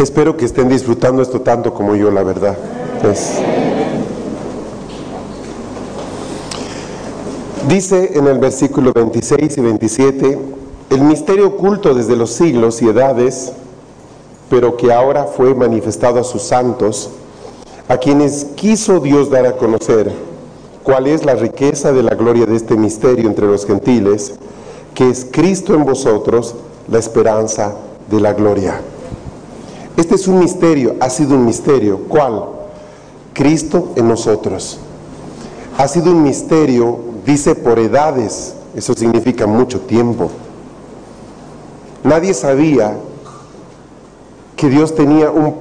Espero que estén disfrutando esto tanto como yo, la verdad. Dice en el versículo 26 y 27, el misterio oculto desde los siglos y edades, pero que ahora fue manifestado a sus santos, a quienes quiso Dios dar a conocer cuál es la riqueza de la gloria de este misterio entre los gentiles, que es Cristo en vosotros, la esperanza de la gloria. Este es un misterio, ha sido un misterio. ¿Cuál? Cristo en nosotros. Ha sido un misterio, dice, por edades. Eso significa mucho tiempo. Nadie sabía que Dios tenía un